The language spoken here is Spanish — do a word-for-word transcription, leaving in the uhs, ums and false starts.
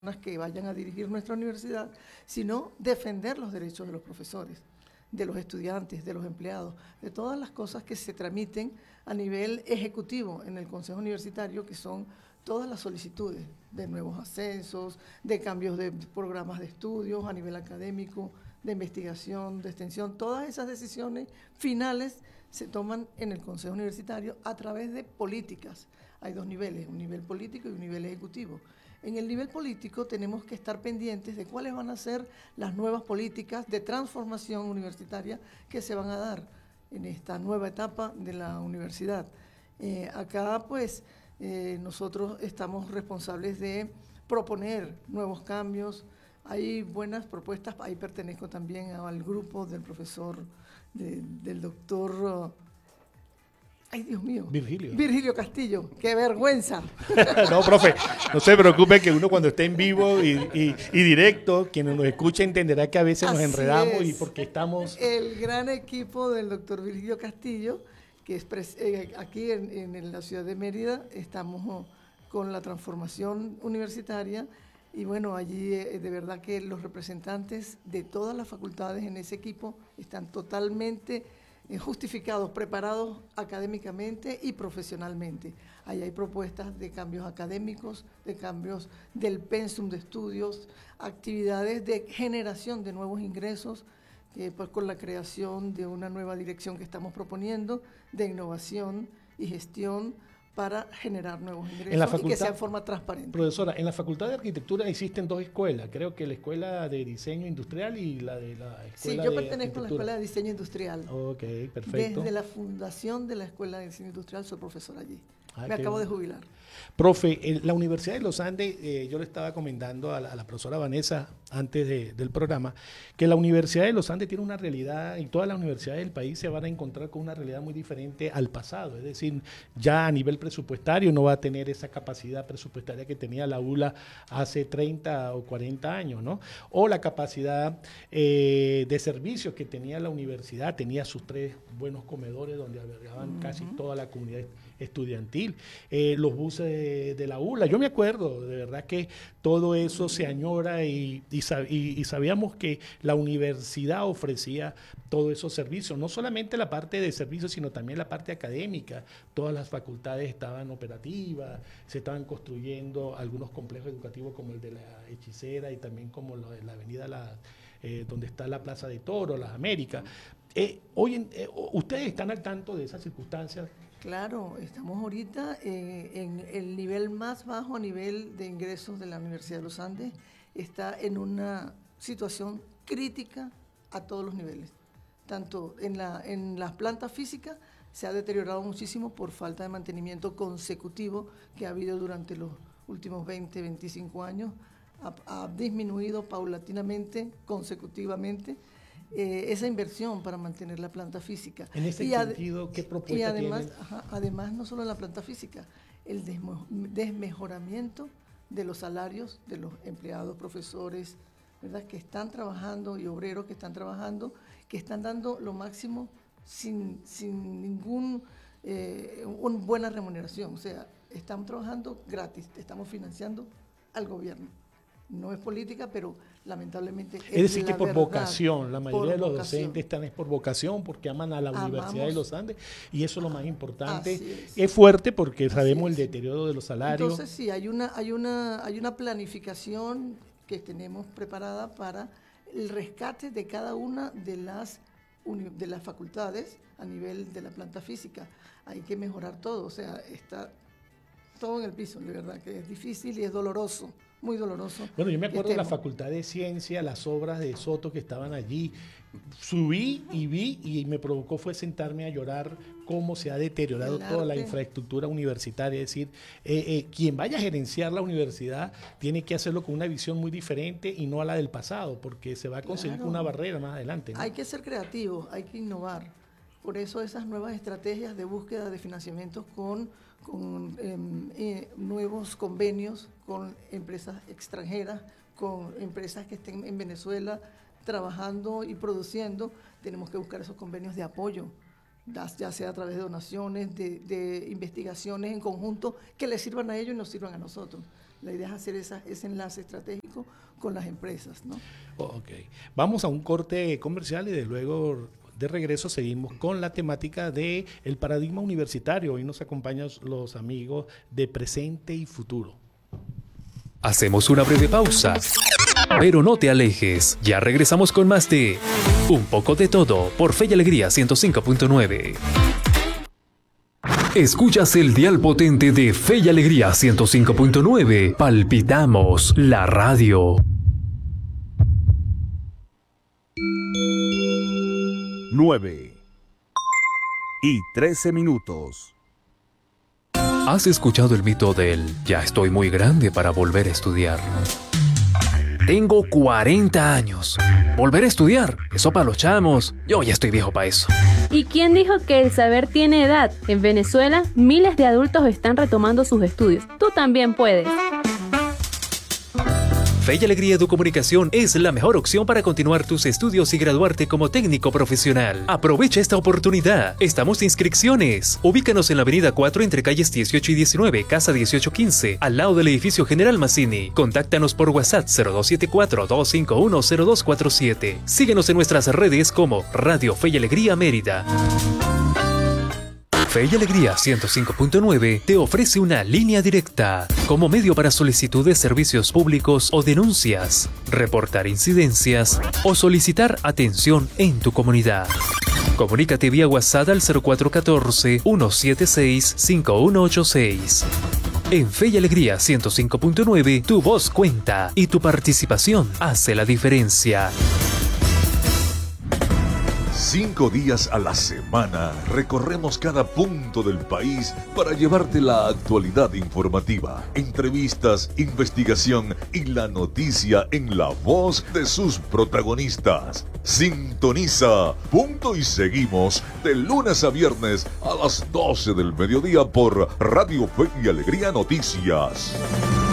que vayan a dirigir nuestra universidad, sino defender los derechos de los profesores, de los estudiantes, de los empleados, de todas las cosas que se tramiten a nivel ejecutivo en el Consejo Universitario, que son todas las solicitudes de nuevos ascensos, de cambios de programas de estudios a nivel académico, de investigación, de extensión. Todas esas decisiones finales se toman en el Consejo Universitario a través de políticas. Hay dos niveles, un nivel político y un nivel ejecutivo. En el nivel político tenemos que estar pendientes de cuáles van a ser las nuevas políticas de transformación universitaria que se van a dar en esta nueva etapa de la universidad. Eh, acá, pues, eh, nosotros estamos responsables de proponer nuevos cambios. Hay buenas propuestas, ahí pertenezco también al grupo del profesor, de, del doctor... Ay, Dios mío. Virgilio. Virgilio Castillo, qué vergüenza. No, profe, no se preocupe que uno cuando esté en vivo y, y, y directo, quien nos escuche entenderá que a veces nos Así enredamos es. Y porque estamos... El gran equipo del doctor Virgilio Castillo, que es pres eh, aquí en, en la ciudad de Mérida, estamos oh, con la transformación universitaria y bueno, allí eh, de verdad que los representantes de todas las facultades en ese equipo están totalmente justificados, preparados académicamente y profesionalmente. Ahí hay propuestas de cambios académicos, de cambios del pensum de estudios, actividades de generación de nuevos ingresos, eh, pues con la creación de una nueva dirección que estamos proponiendo, de innovación y gestión para generar nuevos ingresos en la facultad, y que sea en forma transparente. Profesora, en la Facultad de Arquitectura existen dos escuelas, creo que la Escuela de Diseño Industrial y la de la Escuela Sí, yo de pertenezco a la Escuela de Diseño Industrial. Ok, perfecto. Desde la fundación de la Escuela de Diseño Industrial soy profesora allí. Ah, Me acabo bueno. de jubilar. Profe, en la Universidad de los Andes, eh, yo le estaba comentando a la, a la profesora Vanessa antes de, del programa, que la Universidad de los Andes tiene una realidad, y todas las universidades del país se van a encontrar con una realidad muy diferente al pasado, es decir, ya a nivel presupuestario no va a tener esa capacidad presupuestaria que tenía la U L A hace treinta o cuarenta años, ¿no? O la capacidad eh, de servicios que tenía la universidad, tenía sus tres buenos comedores donde albergaban uh-huh. casi toda la comunidad estudiantil, eh, los buses de, de la U L A. Yo me acuerdo, de verdad que todo eso se añora y, y, y, y sabíamos que la universidad ofrecía todos esos servicios, no solamente la parte de servicios, sino también la parte académica. Todas las facultades estaban operativas, se estaban construyendo algunos complejos educativos como el de la Hechicera y también como lo de la avenida la, eh, donde está la Plaza de Toro, las Américas. Eh, hoy en, eh, ¿Ustedes están al tanto de esas circunstancias? Claro, estamos ahorita eh, en el nivel más bajo a nivel de ingresos de la Universidad de los Andes, está en una situación crítica a todos los niveles. Tanto en, la, en las plantas físicas se ha deteriorado muchísimo por falta de mantenimiento consecutivo que ha habido durante los últimos veinte, veinticinco años, ha, ha disminuido paulatinamente, consecutivamente, Eh, esa inversión para mantener la planta física. En ese y sentido, ¿qué propuesta y además, tienen? Ajá, además, no solo en la planta física, el desmo, desmejoramiento de los salarios de los empleados, profesores, ¿verdad?, que están trabajando y obreros que están trabajando, que están dando lo máximo sin, sin ningún eh, una buena remuneración. O sea, estamos trabajando gratis, estamos financiando al gobierno. No es política, pero lamentablemente es, es decir, la que por verdad, vocación, la mayoría de los vocación. docentes están es por vocación, porque aman a la Amamos. Universidad de los Andes, y eso es lo más importante. Es. es fuerte porque Así sabemos es. el deterioro de los salarios. Entonces sí, hay una, hay una, hay una planificación que tenemos preparada para el rescate de cada una de las, de las facultades a nivel de la planta física. Hay que mejorar todo, o sea, está todo en el piso, de verdad que es difícil y es doloroso. Muy doloroso. Bueno, yo me acuerdo de la Facultad de Ciencia, las obras de Soto que estaban allí. Subí y vi y me provocó fue sentarme a llorar cómo se ha deteriorado toda la infraestructura universitaria. Es decir, eh, eh, quien vaya a gerenciar la universidad tiene que hacerlo con una visión muy diferente y no a la del pasado, porque se va a conseguir claro. una barrera más adelante, ¿no? Hay que ser creativos, hay que innovar. Por eso esas nuevas estrategias de búsqueda de financiamientos con, con eh, eh, nuevos convenios con empresas extranjeras, con empresas que estén en Venezuela trabajando y produciendo, tenemos que buscar esos convenios de apoyo ya sea a través de donaciones, de, de investigaciones en conjunto que les sirvan a ellos y nos sirvan a nosotros. La idea es hacer esa, ese enlace estratégico con las empresas, ¿no? Ok. Vamos a un corte comercial y de luego de regreso seguimos con la temática del paradigma universitario. Hoy nos acompañan los amigos de Presente y Futuro. Hacemos una breve pausa, pero no te alejes. Ya regresamos con más de Un poco de todo por Fe y Alegría ciento cinco punto nueve. Escuchas el dial potente de Fe y Alegría ciento cinco punto nueve. Palpitamos la radio. nueve y trece minutos. ¿Has escuchado el mito del ya estoy muy grande para volver a estudiar? Tengo cuarenta años. ¿Volver a estudiar? Eso para los chamos. Yo ya estoy viejo para eso. ¿Y quién dijo que el saber tiene edad? En Venezuela, miles de adultos están retomando sus estudios. Tú también puedes. Fe y Alegría Educomunicación es la mejor opción para continuar tus estudios y graduarte como técnico profesional. Aprovecha esta oportunidad. Estamos de inscripciones. Ubícanos en la avenida cuatro entre calles dieciocho y diecinueve, casa dieciocho quince, al lado del edificio General Mazzini. Contáctanos por WhatsApp cero dos siete cuatro, dos cinco uno, cero dos cuatro siete. Síguenos en nuestras redes como Radio Fe y Alegría Mérida. Fe y Alegría ciento cinco punto nueve te ofrece una línea directa como medio para solicitud de servicios públicos o denuncias, reportar incidencias o solicitar atención en tu comunidad. Comunícate vía WhatsApp al cero cuatro uno cuatro, uno siete seis, cinco uno ocho seis. En Fe y Alegría ciento cinco punto nueve tu voz cuenta y tu participación hace la diferencia. Cinco días a la semana recorremos cada punto del país para llevarte la actualidad informativa, entrevistas, investigación y la noticia en la voz de sus protagonistas. Sintoniza Punto y Seguimos de lunes a viernes a las doce del mediodía por Radio Fe y Alegría Noticias.